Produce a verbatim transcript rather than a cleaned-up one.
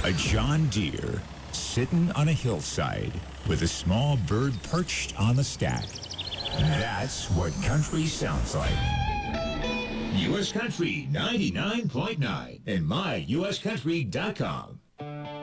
A John Deere sitting on a hillside with a small bird perched on the stack. That's what country sounds like. U S Country ninety-nine point nine and my U S country dot com.